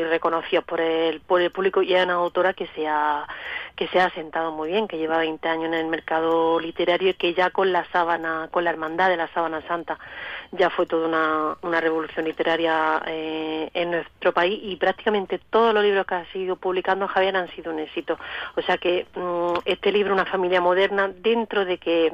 muy reconocidos por el público, y es una autora que se ha asentado muy bien, que lleva 20 años en el mercado literario y que ya con la Hermandad de la Sábana Santa ya fue toda una revolución literaria en nuestro país, y prácticamente todos los libros que ha sido publicando Javier han sido un éxito. O sea que este libro, Una familia moderna, dentro de que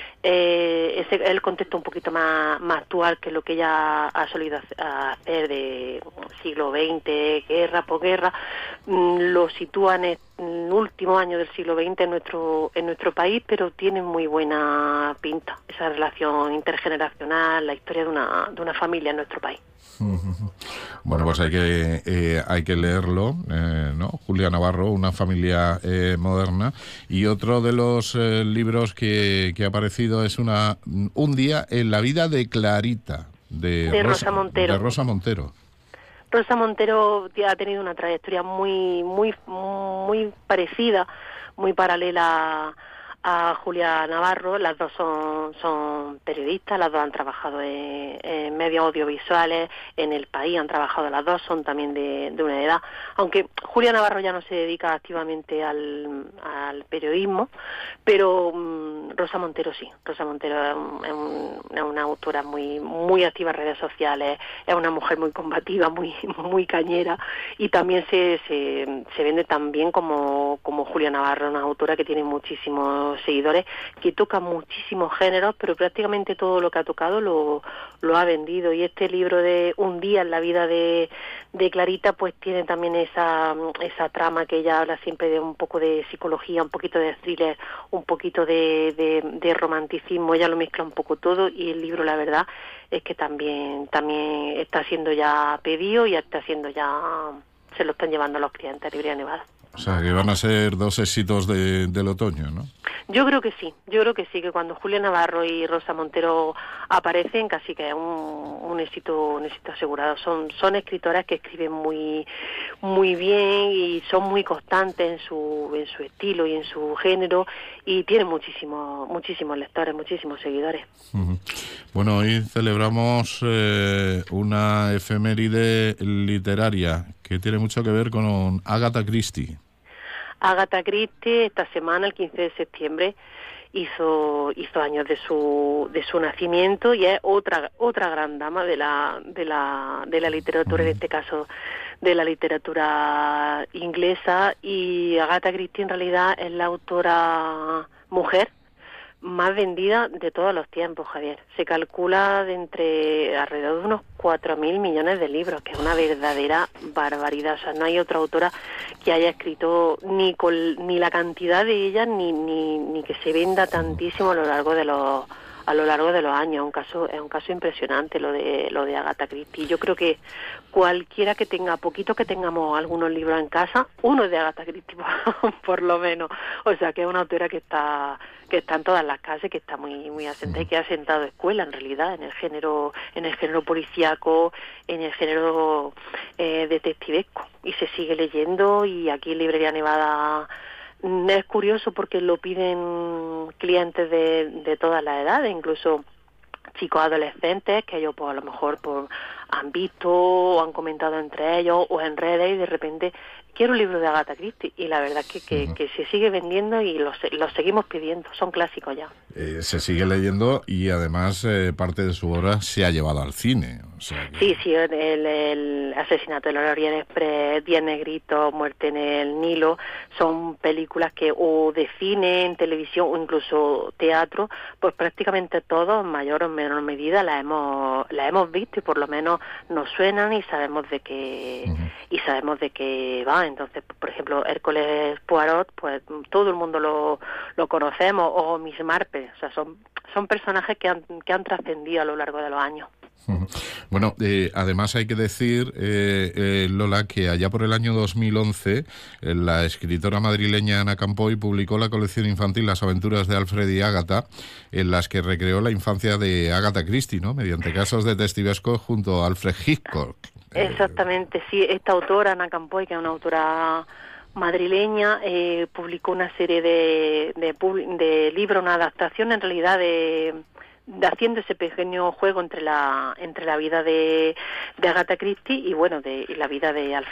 es el contexto un poquito más actual que lo que ella ha solido hacer de siglo XX, guerra, posguerra, lo sitúa en el último año del siglo XX en nuestro país, pero tiene muy buena pinta esa relación intergeneracional, la historia de una familia en nuestro país. Bueno, pues hay que leerlo, ¿no? Julia Navarro, Una familia moderna. Y otro de los libros que ha aparecido es Un día en la vida de Clarita, de Rosa Montero. De Rosa Montero. Rosa Montero ha tenido una trayectoria muy parecida, muy paralela a Julia Navarro. Las dos son periodistas, las dos han trabajado en medios audiovisuales, en El País han trabajado las dos, son también de una edad, aunque Julia Navarro ya no se dedica activamente al periodismo, pero Rosa Montero sí. Rosa Montero es una autora muy activa en redes sociales, es una mujer muy combativa, muy cañera, y también se vende tan bien como Julia Navarro, una autora que tiene muchísimos seguidores, que toca muchísimos géneros, pero prácticamente todo lo que ha tocado lo ha vendido. Y este libro de Un día en la vida de Clarita, pues tiene también esa trama que ella habla siempre de un poco de psicología, un poquito de thriller, un poquito de romanticismo. Ella lo mezcla un poco todo, y el libro, la verdad es que también está siendo ya pedido, y está siendo ya, se lo están llevando los clientes a Librería Nevada. O sea, que van a ser dos éxitos del otoño, ¿no? Yo creo que sí, que cuando Julia Navarro y Rosa Montero aparecen, casi que es un éxito asegurado. Son escritoras que escriben muy bien, y son muy constantes en su estilo y en su género, y tienen muchísimos lectores, muchísimos seguidores. Uh-huh. Bueno, hoy celebramos una efeméride literaria que tiene mucho que ver con Agatha Christie. Agatha Christie esta semana, el 15 de septiembre, hizo años de su nacimiento, y es otra gran dama de la literatura, en este caso de la literatura inglesa. Y Agatha Christie en realidad es la autora mujer más vendida de todos los tiempos, Javier. Se calcula de alrededor de unos 4.000 millones de libros, que es una verdadera barbaridad. O sea, no hay otra autora que haya escrito ni la cantidad de ellas, ni que se venda tantísimo a lo largo de los años. Es un caso impresionante lo de Agatha Christie. Yo creo que cualquiera que tengamos algunos libros en casa, uno es de Agatha Christie por lo menos. O sea, que es una autora que está en todas las casas, que está muy asentada, y que ha sentado escuela en realidad en el género policíaco, en el género detectivesco, y se sigue leyendo. Y aquí en Librería Nevada es curioso porque lo piden clientes de todas las edades, incluso chicos adolescentes, que ellos pues a lo mejor han visto o han comentado entre ellos o en redes, y de repente quiero un libro de Agatha Christie, y la verdad es que se sigue vendiendo, y los seguimos pidiendo, son clásicos ya. Se sigue leyendo, y además parte de su obra se ha llevado al cine. O sea que... Sí, el asesinato del Orient Express, 10 negritos, Muerte en el Nilo, son películas que o de cine, en televisión o incluso teatro, pues prácticamente todos, en mayor o menor medida, la hemos visto, y por lo menos nos suenan, y sabemos de qué va. Entonces, por ejemplo, Hércules Poirot, pues todo el mundo lo conocemos, o Miss Marple. O sea, son personajes que han trascendido a lo largo de los años. Bueno, además hay que decir, Lola, que allá por el año 2011 la escritora madrileña Ana Campoy publicó la colección infantil Las aventuras de Alfred y Agatha, en las que recreó la infancia de Agatha Christie, ¿no?, mediante casos detectivescos junto a Alfred Hitchcock. Exactamente, sí. Esta autora, Ana Campoy, que es una autora madrileña, publicó una serie de libros, una adaptación en realidad de haciendo ese pequeño juego entre la vida de Agatha Christie y la vida de Alfred